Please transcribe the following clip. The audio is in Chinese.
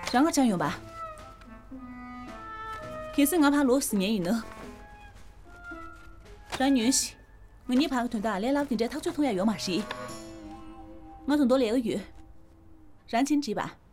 让我讲用吧。其实我怕落4年以内，让女婿，我你怕个团队来老顶着他最痛要用嘛是？我从多2个月，让请值吧。